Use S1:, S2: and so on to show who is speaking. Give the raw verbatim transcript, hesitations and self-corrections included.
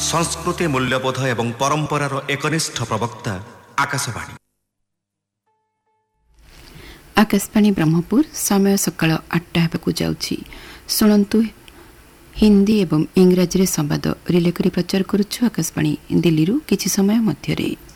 S1: संस्कृति मूल्यबोध एवं परंपरार एकनिष्ठ प्रवक्ता आकाशवाणी
S2: आकाशवाणी ब्रह्मपुर समय सकाळ आठटा हेबाकू जाउछि सुनंतु हिंदी एवं इंग्राजी रे संवाद रिले करी प्रचार करुछु आकाशवाणी दिल्ली रु किछि समय मध्यरे।